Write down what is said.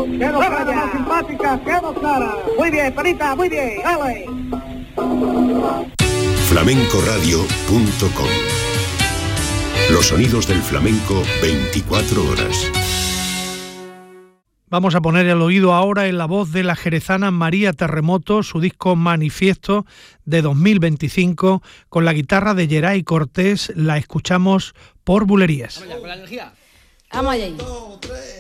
Quedó clara, más simpática, quedó clara. Muy bien, Perita, muy bien, ¡ale! flamencoradio.com. Los sonidos del flamenco 24 horas. Vamos a poner el oído ahora en la voz de la jerezana María Terremoto, su disco Manifiesto de 2025, con la guitarra de Geray Cortés. La escuchamos por Bulerías. Vamos allá.